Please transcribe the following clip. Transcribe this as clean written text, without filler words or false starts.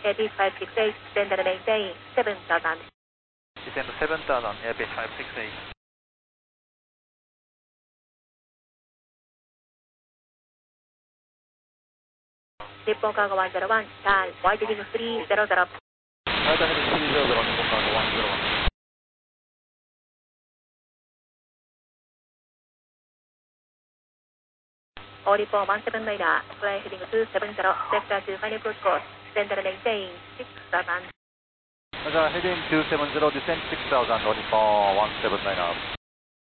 Airbus 568, stand and maintain 7000. Descend to 7000, Airbus 568. Nippon Cargo 101, turn, widening 300. Widening 300, Nippon Cargo 101. All Nippon 179er, fly heading 270, sector to final approach course, stand and maintain 6000. Heading 270, descend 6000, Nippon 179er.